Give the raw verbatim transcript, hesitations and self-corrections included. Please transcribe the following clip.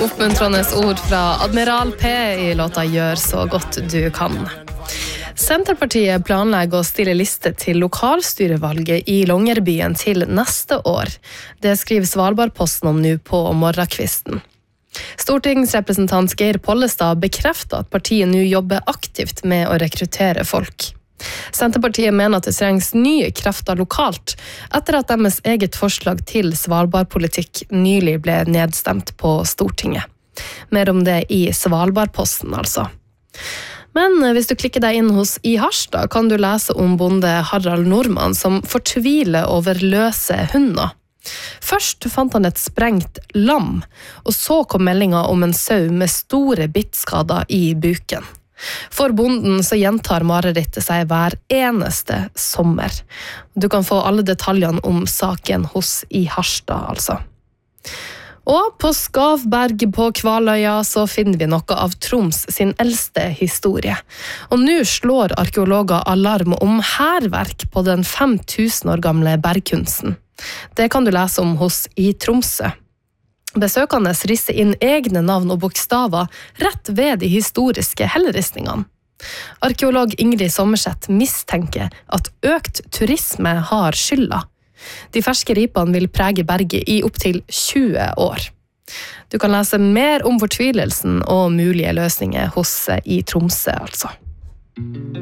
Oppmuntrende ord fra Admiral P i låta Gjør så godt du kan. Senterpartiet planlegger å stille liste til lokalstyrevalget i Longyearbyen til neste år. Det skriver Svalbardposten om nå på morgenkvisten. Stortingsrepresentant Geir Pollestad bekrefter at partiet nå jobber aktivt med å rekruttere folk. Senterpartiet mener at det trengs nye krefter lokalt, etter at deres eget forslag til Svalbardpolitikk nylig ble nedstemt på Stortinget. Mer om det i Svalbardposten, altså. Men hvis du klikker deg inn hos I Harstad, kan du lese om bonde Harald Normann som fortviler over løse hunder. Først fant han et sprengt lam, og så kom meldingen om en sau med store bittskader i buken. For bonden så gjentar marerittet seg hver eneste sommer. Du kan få alle detaljene om saken hos I Harstad, altså. Og på Skavberg på Kvaløya så finner vi noe av Troms sin eldste historie. Og nå slår arkeologer alarm om hærverk på den fem tusen år gamle bergkunsten. Det kan du lese om hos I Tromsø. Besøkende risser inn egne navn og bokstaver rett ved de historiske helleristningene. Arkeolog Ingrid Sommerseth mistenker at økt turisme har skylda. De ferske ripene vil prege berget i opptil tjue år. Du kan lese mer om fortvilelsen og mulige løsninger hos I Tromsø, altså.